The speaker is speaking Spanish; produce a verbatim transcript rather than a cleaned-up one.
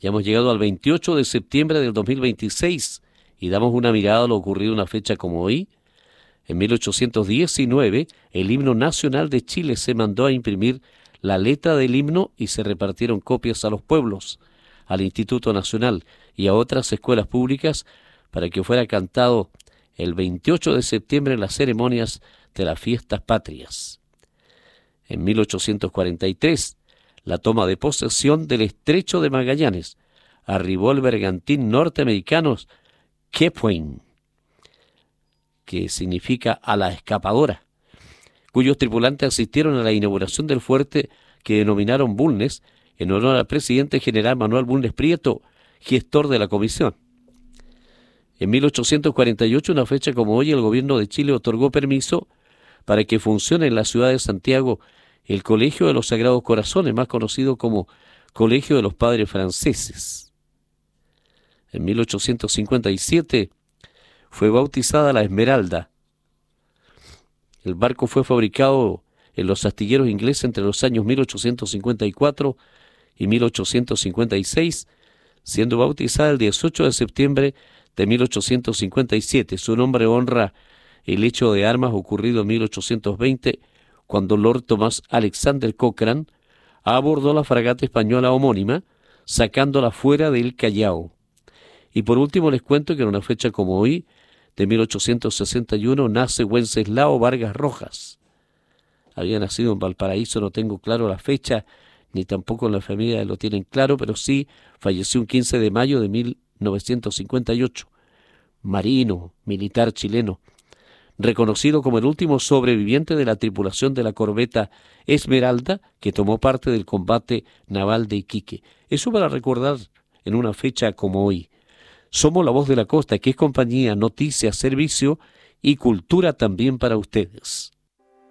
Ya hemos llegado al veintiocho de septiembre del dos mil veintiséis y damos una mirada a lo ocurrido una fecha como hoy. En mil ochocientos diecinueve, el himno nacional de Chile se mandó a imprimir la letra del himno y se repartieron copias a los pueblos, al Instituto Nacional y a otras escuelas públicas para que fuera cantado el veintiocho de septiembre en las ceremonias de las fiestas patrias. En mil ochocientos cuarenta y tres, la toma de posesión del Estrecho de Magallanes. Arribó el bergantín norteamericano Cape Wayne, que significa a la escapadora, cuyos tripulantes asistieron a la inauguración del fuerte que denominaron Bulnes, en honor al presidente general Manuel Bulnes Prieto, gestor de la comisión. En mil ochocientos cuarenta y ocho, una fecha como hoy, el gobierno de Chile otorgó permiso para que funcione en la ciudad de Santiago el Colegio de los Sagrados Corazones, más conocido como Colegio de los Padres Franceses. En mil ochocientos cincuenta y siete fue bautizada la Esmeralda. El barco fue fabricado en los astilleros ingleses entre los años mil ochocientos cincuenta y cuatro y mil ochocientos cincuenta y seis, siendo bautizada el dieciocho de septiembre de mil ochocientos cincuenta y siete. Su nombre honra el hecho de armas ocurrido en mil ochocientos veinte, cuando Lord Thomas Alexander Cochrane abordó la fragata española homónima, sacándola fuera del Callao. Y por último les cuento que en una fecha como hoy, de mil ochocientos sesenta y uno, nace Wenceslao Vargas Rojas. Había nacido en Valparaíso, no tengo claro la fecha, ni tampoco en la familia lo tienen claro, pero sí falleció un quince de mayo de mil novecientos cincuenta y ocho. Marino, militar chileno, reconocido como el último sobreviviente de la tripulación de la corbeta Esmeralda, que tomó parte del combate naval de Iquique. Eso para recordar en una fecha como hoy. Somos la voz de la costa, que es compañía, noticias, servicio y cultura también para ustedes.